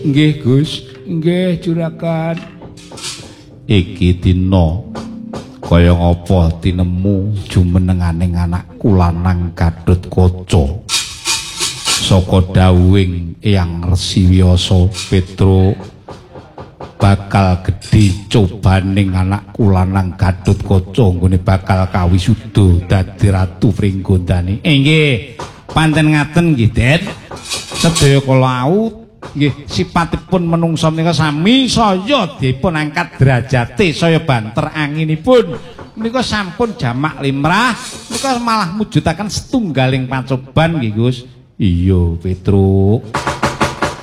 Nggih, Gus. Nggih, Juragan. Iki dina kaya ngapa tinemu jumenenganing anakku lanang Gatotkaca. Saka dawuhing Eyang Resi Wyasa Petruk bakal gedhe cobaning anakku lanang Gatotkaca nggone bakal kawisuda dadi ratu Pringgondani. Nggih, panten ngaten nggih, Den. Sedaya kala aut nggih sipatipun menungsa menika sami saya dipun angkat derajate saya banter anginipun menika sampun jamak limrah menika malah mujudaken setunggaling pacoban nggih Gus. Iya Petruk.